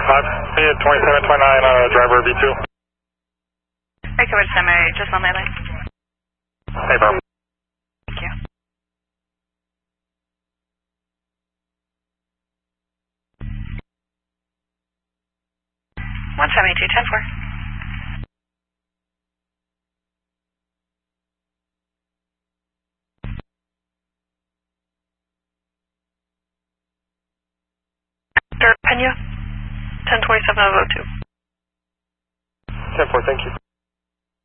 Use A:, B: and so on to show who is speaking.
A: See you 2729, driver V2.
B: Right, coverage semi, just on my line.
A: Hey, Bob.
B: Thank you. One 7210-4. Pena, 1027 of 02.
A: 10-4, thank you.